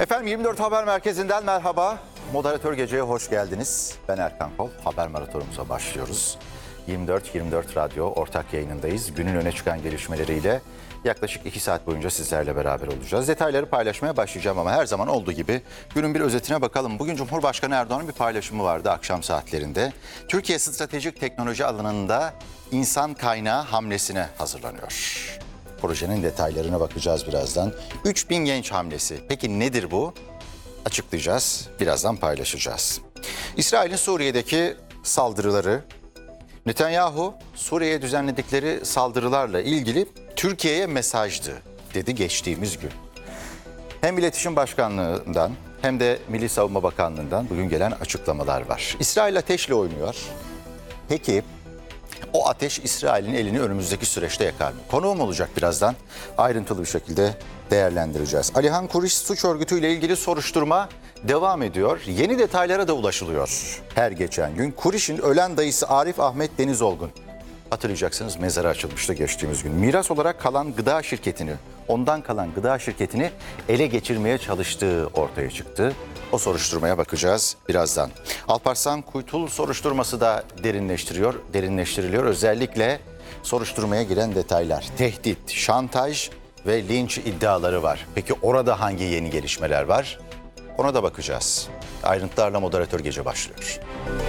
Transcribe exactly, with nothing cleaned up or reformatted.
Efendim yirmi dört Haber Merkezi'nden merhaba. Moderatör Gece'ye hoş geldiniz. Ben Erkan Kol. Haber maratonumuza başlıyoruz. yirmi dört yirmi dört Radyo ortak yayınındayız. Günün öne çıkan gelişmeleriyle yaklaşık iki saat boyunca sizlerle beraber olacağız. Detayları paylaşmaya başlayacağım ama her zaman olduğu gibi günün bir özetine bakalım. Bugün Cumhurbaşkanı Erdoğan'ın bir paylaşımı vardı akşam saatlerinde. Türkiye stratejik teknoloji alanında insan kaynağı hamlesine hazırlanıyor. Projenin detaylarına bakacağız birazdan. üç bin genç hamlesi. Peki nedir bu? Açıklayacağız, birazdan paylaşacağız. İsrail'in Suriye'deki saldırıları, Netanyahu Suriye'ye düzenledikleri saldırılarla ilgili Türkiye'ye mesajdı dedi geçtiğimiz gün. Hem İletişim Başkanlığı'ndan hem de Milli Savunma Bakanlığı'ndan bugün gelen açıklamalar var. İsrail ateşle oynuyor. Peki o ateş İsrail'in elini önümüzdeki süreçte yakar mı? Konuğum olacak birazdan. Ayrıntılı bir şekilde değerlendireceğiz. Alihan Kuriş suç örgütüyle ilgili soruşturma devam ediyor. Yeni detaylara da ulaşılıyor her geçen gün. Kuriş'in ölen dayısı Arif Ahmet Denizolgun. Hatırlayacaksınız mezarı açılmıştı geçtiğimiz gün. Miras olarak kalan gıda şirketini, ondan kalan gıda şirketini ele geçirmeye çalıştığı ortaya çıktı. O soruşturmaya bakacağız birazdan. Alparslan Kuytul soruşturması da derinleştiriyor, derinleştiriliyor. Özellikle soruşturmaya giren detaylar, tehdit, şantaj ve linç iddiaları var. Peki orada hangi yeni gelişmeler var? Ona da bakacağız. Ayrıntılarla Moderatör Gece başlıyor.